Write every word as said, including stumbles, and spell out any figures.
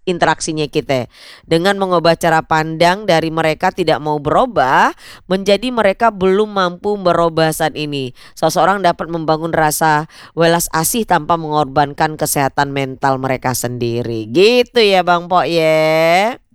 interaksinya kita. Dengan mengubah cara pandang dari mereka tidak mau berubah, menjadi mereka belum mampu berubah saat ini. Seseorang dapat membangun rasa welas asih tanpa mengorbankan kesehatan mental mereka sendiri. Gitu ya Bang Pok ya.